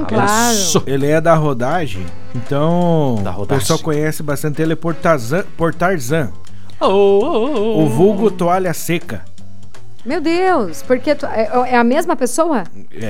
claro. Ele é da rodagem, então Da o rodagem. pessoal conhece bastante ele por Tarzan. O O vulgo toalha seca. Meu Deus, porque é a mesma pessoa?